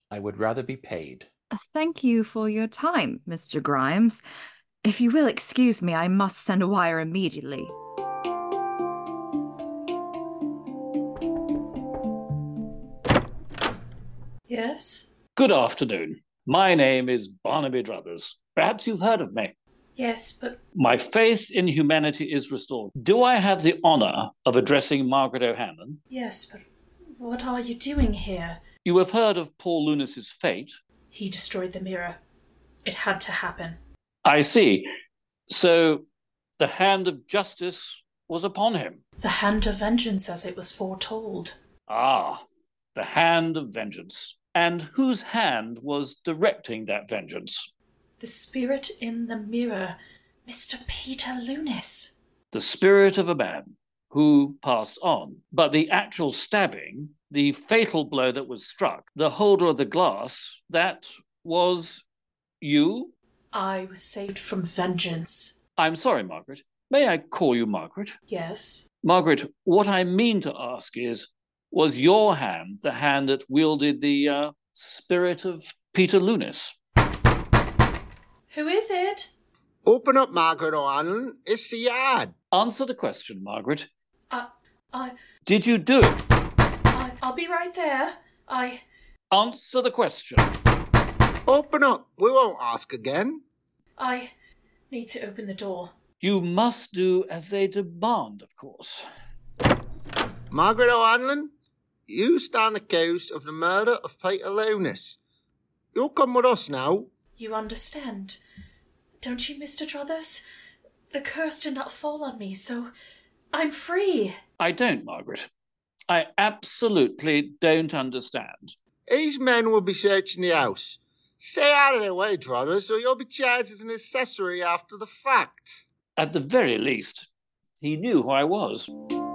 I would rather be paid. Thank you for your time, Mr. Grimes. If you will excuse me, I must send a wire immediately. Yes? Good afternoon. My name is Barnaby Druthers. Perhaps you've heard of me. Yes, but My faith in humanity is restored. Do I have the honour of addressing Margaret O'Hanlon? yes, but what are you doing here? You have heard of Paul Lunis's fate? He destroyed the mirror. It had to happen. I see. So the hand of justice was upon him. The hand of vengeance, as it was foretold. Ah, the hand of vengeance. And whose hand was directing that vengeance? The spirit in the mirror, Mr. Peter Lunis. The spirit of a man who passed on. But the actual stabbing, the fatal blow that was struck, the holder of the glass, that was you? I was saved from vengeance. I'm sorry, Margaret. May I call you Margaret? Yes? Margaret, what I mean to ask is, was your hand the hand that wielded the spirit of Peter Lunis? Who is it? Open up, Margaret O'Hanlon. It's the yard. Answer the question, Margaret. I, Did you do it? I'll be right there. Answer the question. Open up. We won't ask again. I need to open the door. You must do as they demand, of course. Margaret O'Hanlon, you stand accused of the murder of Peter Lunis. You'll come with us now. You understand, don't you, Mr. Druthers? The curse did not fall on me, so I'm free. I don't, Margaret. I absolutely don't understand. These men will be searching the house. Stay out of their way, Druthers, or you'll be charged as an accessory after the fact. At the very least, he knew who I was.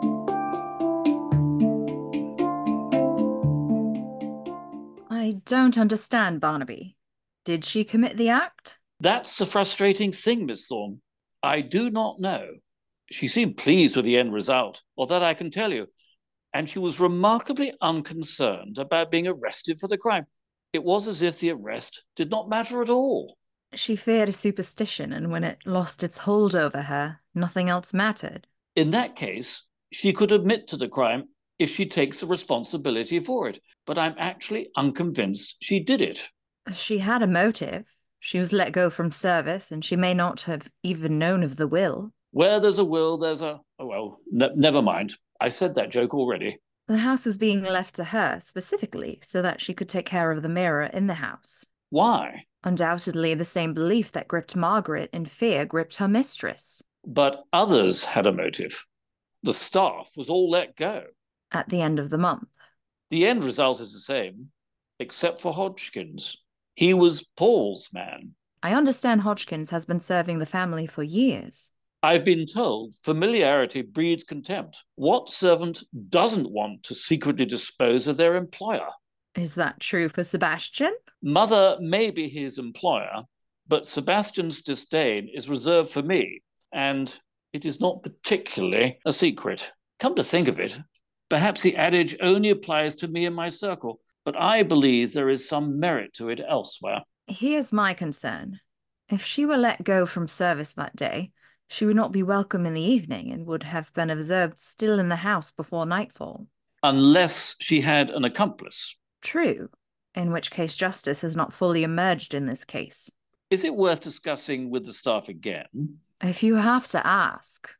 I don't understand, Barnaby. Did she commit the act? That's the frustrating thing, Miss Thorne. I do not know. She seemed pleased with the end result, or that I can tell you, and she was remarkably unconcerned about being arrested for the crime. It was as if the arrest did not matter at all. She feared a superstition, and when it lost its hold over her, nothing else mattered. In that case, she could admit to the crime if she takes the responsibility for it, but I'm actually unconvinced she did it. She had a motive. She was let go from service, and she may not have even known of the will. Where there's a will, there's a... Oh, well, never mind. I said that joke already. The house was being left to her, specifically, so that she could take care of the mirror in the house. Why? Undoubtedly, the same belief that gripped Margaret in fear gripped her mistress. But others had a motive. The staff was all let go. At the end of the month. The end result is the same, except for Hodgkins. He was Paul's man. I understand Hodgkins has been serving the family for years. I've been told familiarity breeds contempt. What servant doesn't want to secretly dispose of their employer? Is that true for Sebastian? Mother may be his employer, but Sebastian's disdain is reserved for me, and it is not particularly a secret. Come to think of it, perhaps the adage only applies to me and my circle, but I believe there is some merit to it elsewhere. Here's my concern. If she were let go from service that day, she would not be welcome in the evening and would have been observed still in the house before nightfall. Unless she had an accomplice. True, in which case justice has not fully emerged in this case. Is it worth discussing with the staff again? If you have to ask.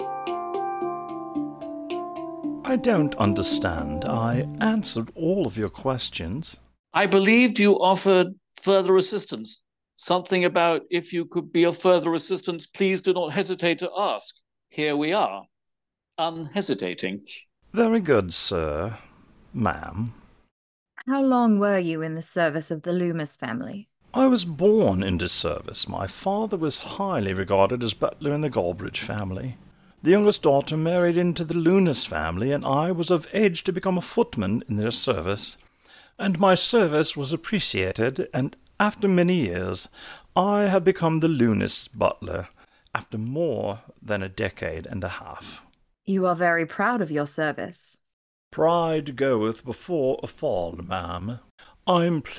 I don't understand. I answered all of your questions. I believed you offered further assistance. Something about if you could be of further assistance, please do not hesitate to ask. Here we are, unhesitating. Very good, sir. Ma'am. How long were you in the service of the Loomis family? I was born into service. My father was highly regarded as butler in the Galbridge family. The youngest daughter married into the Lunis family, and I was of age to become a footman in their service. And my service was appreciated, and after many years, I have become the Lunis butler, after more than a decade and a half. You are very proud of your service. Pride goeth before a fall, ma'am. I'm